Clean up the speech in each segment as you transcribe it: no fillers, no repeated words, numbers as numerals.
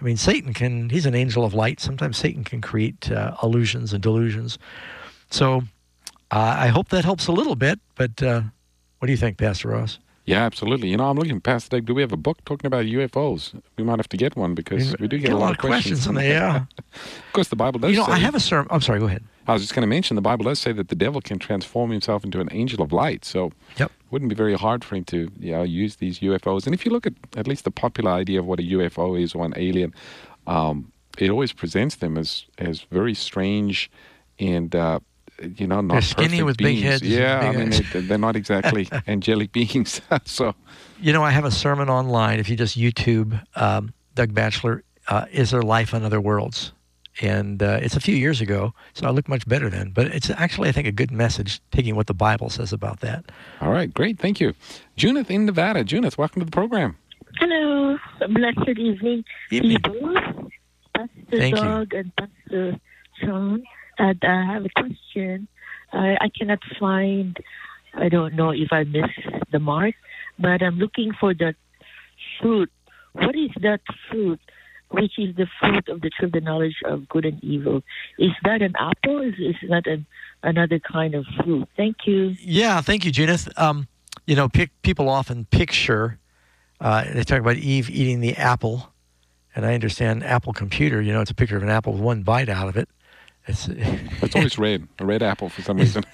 mean, he's an angel of light. Sometimes Satan can create illusions and delusions. So I hope that helps a little bit, but what do you think, Pastor Ross? Yeah, absolutely. I'm looking, Pastor Doug, do we have a book talking about UFOs? We might have to get one because we do get a lot of questions on that, yeah. Of course, the Bible does say... I have a sermon... I'm sorry, go ahead. I was just going to mention, the Bible does say that the devil can transform himself into an angel of light, so it wouldn't be very hard for him to use these UFOs. And if you look at least the popular idea of what a UFO is or an alien, it always presents them as very strange and... not they're skinny with beings. Big heads. Yeah, they're not exactly angelic beings. So, I have a sermon online. If you just YouTube Doug Batchelor, Is There Life on Other Worlds? And it's a few years ago, so I look much better then. But it's actually, I think, a good message, taking what the Bible says about that. All right, great. Thank you. Junith in Nevada. Junith, welcome to the program. Hello. Blessed evening. Pastor Doug and Pastor Sean. And I have a question. I cannot find, I don't know if I missed the mark, but I'm looking for that fruit. What is that fruit, which is the fruit of the tree of the knowledge of good and evil? Is that an apple? Is that another kind of fruit? Thank you. Yeah, thank you, Junith. People often picture, they talk about Eve eating the apple, and I understand Apple Computer, it's a picture of an apple with one bite out of it. It's always red, a red apple for some reason.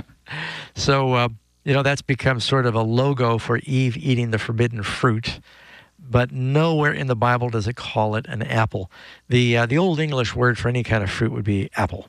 So, that's become sort of a logo for Eve eating the forbidden fruit, but nowhere in the Bible does it call it an apple. The Old English word for any kind of fruit would be apple.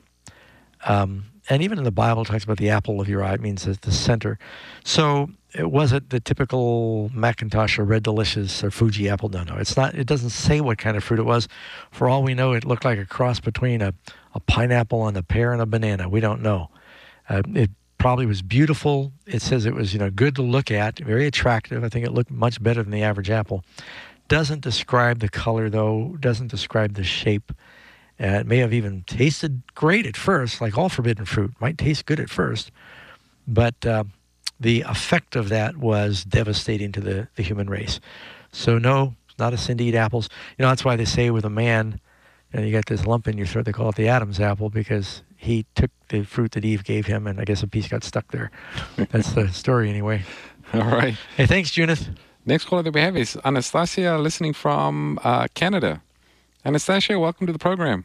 And even in the Bible, it talks about the apple of your eye. It means the center. So was it the typical Macintosh or Red Delicious or Fuji apple? No, it's not. It doesn't say what kind of fruit it was. For all we know, it looked like a cross between a pineapple and a pear and a banana. We don't know. It probably was beautiful. It says it was, good to look at, very attractive. I think it looked much better than the average apple. Doesn't describe the color, though. Doesn't describe the shape. It may have even tasted great at first, like all forbidden fruit. Might taste good at first. But the effect of that was devastating to the human race. So no, not a sin to eat apples. That's why they say with a man, you got this lump in your throat, they call it the Adam's apple, because he took the fruit that Eve gave him, and I guess a piece got stuck there. That's the story anyway. All right. Hey, thanks, Junith. Next caller that we have is Anastasia, listening from Canada. Anastasia, welcome to the program.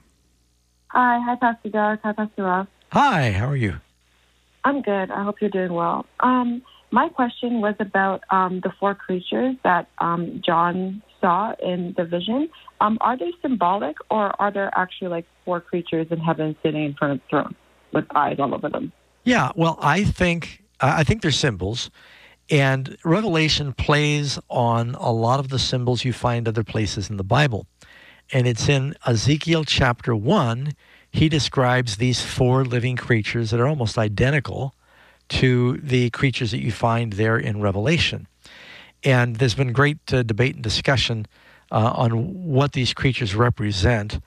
Hi, Pastor Doug. Hi, Pastor Ross. Hi, how are you? I'm good. I hope you're doing well. My question was about the four creatures that John saw in the vision. Are they symbolic, or are there actually four creatures in heaven sitting in front of the throne with eyes all over them? Yeah, well, I think they're symbols, and Revelation plays on a lot of the symbols you find other places in the Bible. And it's in Ezekiel chapter 1, he describes these four living creatures that are almost identical to the creatures that you find there in Revelation. And there's been great debate and discussion on what these creatures represent.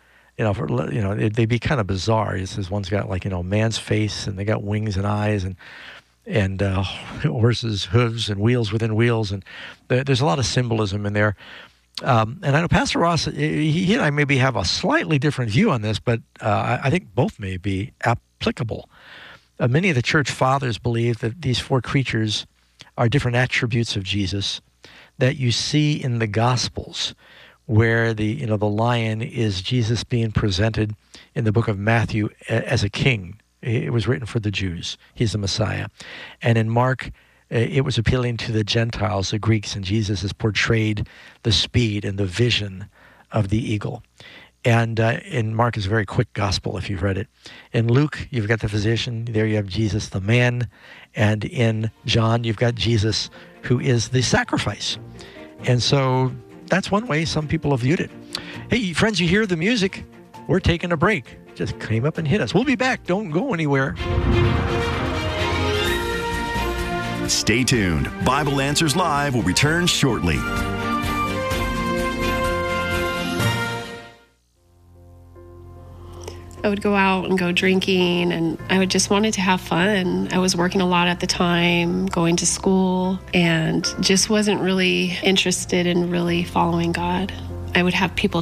They'd be kind of bizarre. It says one's got man's face, and they got wings and eyes, and horses' hooves and wheels within wheels, and there's a lot of symbolism in there. And I know Pastor Ross, he and I maybe have a slightly different view on this, but I think both may be applicable. Many of the church fathers believe that these four creatures are different attributes of Jesus that you see in the Gospels, where the lion is Jesus being presented in the book of Matthew as a king. It was written for the Jews. He's the Messiah. And in Mark, it was appealing to the Gentiles, the Greeks, and Jesus has portrayed the speed and the vision of the eagle. And in Mark is a very quick gospel if you've read it. In Luke, you've got the physician. There you have Jesus, the man. And in John, you've got Jesus, who is the sacrifice. And so that's one way some people have viewed it. Hey, friends, you hear the music? We're taking a break. Just came up and hit us. We'll be back. Don't go anywhere. Stay tuned. Bible Answers Live will return shortly. I would go out and go drinking, and I would just wanted to have fun. I was working a lot at the time, going to school, and just wasn't really interested in really following God. I would have people